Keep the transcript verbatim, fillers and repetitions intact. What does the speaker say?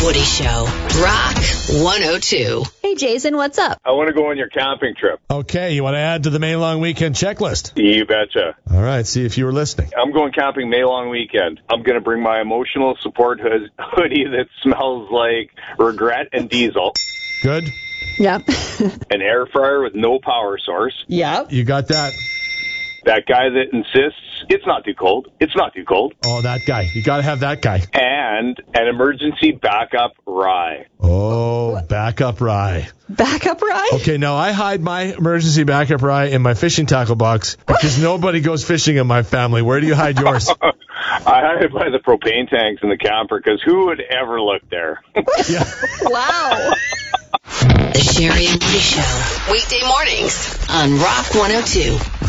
Woody Show. Rock one oh two. Hey, Jason, what's up? I want to go on your camping trip. Okay, you want to add to the May long weekend checklist? You betcha. All right, see if you were listening. I'm going camping May long weekend. I'm going to bring my emotional support hood- hoodie that smells like regret and diesel. Good? Yep. An air fryer with no power source. Yep. You got that? That guy that insists it's not too cold. It's not too cold. Oh, that guy. You got to have that guy. And an emergency backup rye. Oh, backup rye. Backup rye? Okay, now I hide my emergency backup rye in my fishing tackle box because nobody goes fishing in my family. Where do you hide yours? I hide it by the propane tanks in the camper because who would ever look there? Yeah. Wow. The Sherry and Woody Show. Weekday mornings on Rock one oh two.